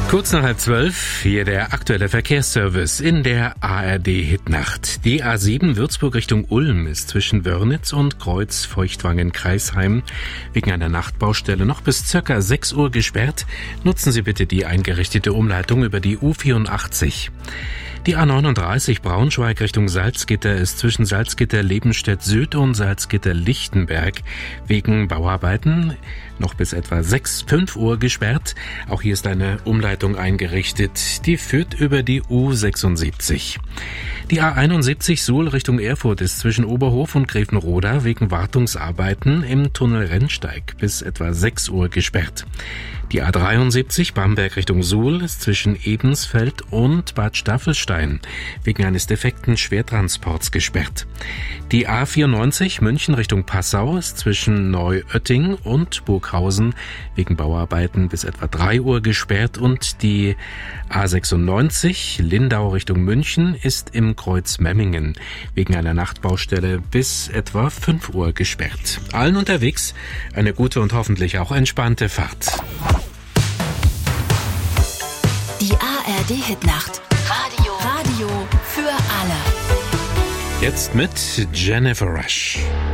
Kurz nach 11:30, hier der aktuelle Verkehrsservice in der ARD-Hitnacht. Die A7 Würzburg Richtung Ulm ist zwischen Wörnitz und Kreuz-Feuchtwangen-Kreisheim wegen einer Nachtbaustelle noch bis circa 6 Uhr gesperrt. Nutzen Sie bitte die eingerichtete Umleitung über die U84. Die A39 Braunschweig Richtung Salzgitter ist zwischen Salzgitter-Lebenstedt-Süd und Salzgitter-Lichtenberg wegen Bauarbeiten noch bis etwa 5 Uhr gesperrt. Auch hier ist eine Umleitung eingerichtet, die führt über die U76. Die A71 Suhl Richtung Erfurt ist zwischen Oberhof und Grevenroda wegen Wartungsarbeiten im Tunnel Rennsteig bis etwa 6 Uhr gesperrt. Die A73 Bamberg Richtung Suhl ist zwischen Ebensfeld und Bad Staffelstein wegen eines defekten Schwertransports gesperrt. Die A94 München Richtung Passau ist zwischen Neuötting und Burghausen wegen Bauarbeiten bis etwa 3 Uhr gesperrt und die A96 Lindau Richtung München ist im Kreuz Memmingen wegen einer Nachtbaustelle bis etwa 5 Uhr gesperrt. Allen unterwegs eine gute und hoffentlich auch entspannte Fahrt. Die ARD-Hitnacht. Radio für alle. Jetzt mit Jennifer Rush.